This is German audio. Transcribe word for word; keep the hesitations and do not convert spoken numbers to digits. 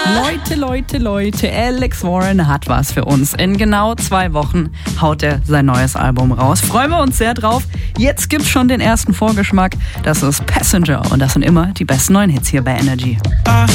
Leute, Leute, Leute, Alex Warren hat was für uns. In genau zwei Wochen haut er sein neues Album raus. Freuen wir uns sehr drauf. Jetzt gibt's schon den ersten Vorgeschmack. Das ist Passenger und das sind immer die besten neuen Hits hier bei Energy. I